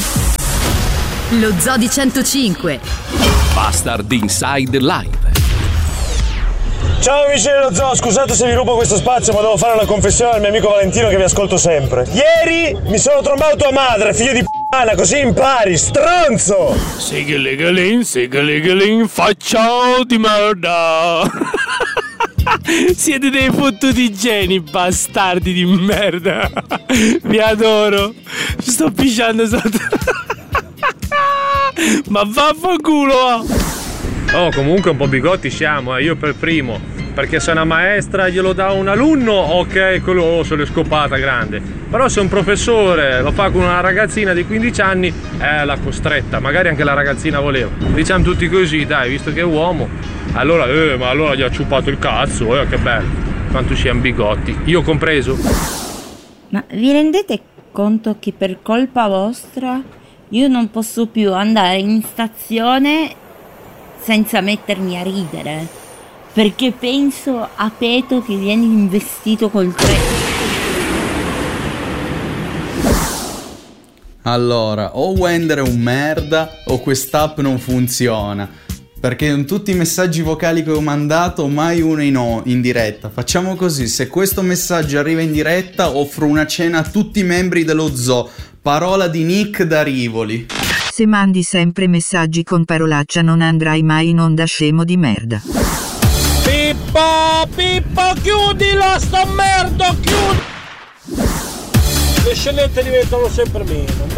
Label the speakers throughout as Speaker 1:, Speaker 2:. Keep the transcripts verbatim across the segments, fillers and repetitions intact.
Speaker 1: Lo Zoo di centocinque.
Speaker 2: Bastard Inside Live.
Speaker 3: Ciao amici dello Zoo, scusate se vi rubo questo spazio, ma devo fare una confessione al mio amico Valentino che vi ascolto sempre. Ieri mi sono trombato tua madre, figlio di p***a, così impari, stronzo!
Speaker 4: Sigaligalin, sigaligalin, faccia di merda! Siete dei fottuti geni, bastardi di merda! Vi adoro! Ci sto pisciando sotto! Ma vaffanculo!
Speaker 5: Oh, comunque un po' bigotti siamo, eh, io per primo. Perché se una maestra glielo dà un alunno, ok, quello se l'è scopata grande. Però se un professore lo fa con una ragazzina di quindici anni, eh, l'ha costretta. Magari anche la ragazzina voleva. Diciamo tutti così, dai, visto che è uomo. Allora, eh, ma allora gli ha ciupato il cazzo, eh, che bello. Quanto siamo bigotti. Io compreso.
Speaker 6: Ma vi rendete conto che per colpa vostra io non posso più andare in stazione senza mettermi a ridere, perché penso a Peto che viene investito col treno.
Speaker 7: Allora, o Wender è un merda o quest'app non funziona, perché in tutti i messaggi vocali che ho mandato mai uno in, o- in diretta. Facciamo così, se questo messaggio arriva in diretta offro una cena a tutti i membri dello zoo. Parola di Nick da Rivoli.
Speaker 8: Se mandi sempre messaggi con parolaccia non andrai mai in onda, scemo di merda.
Speaker 4: Pippo, Pippo, chiudila sta merda, chiudi! Le scenette diventano sempre meno.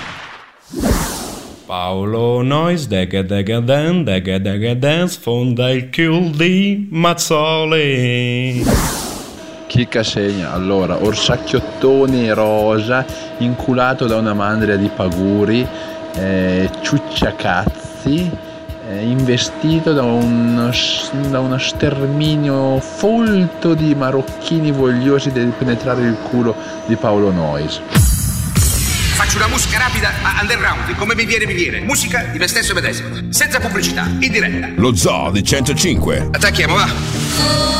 Speaker 9: Paolo Nois, dega dega dan, dega dega dance, fonda il kill di Mazzoli.
Speaker 10: Chicca segna, allora, orsacchiottone rosa, inculato da una mandria di paguri, eh, ciucciacazzi, eh, investito da uno, da uno sterminio folto di marocchini vogliosi di penetrare il culo di Paolo Nois.
Speaker 11: Faccio una musica rapida, underground, come mi viene mi viene. Musica di me stesso medesimo, senza pubblicità, in diretta.
Speaker 12: Lo Zoo di centocinque.
Speaker 11: Attacchiamo, va!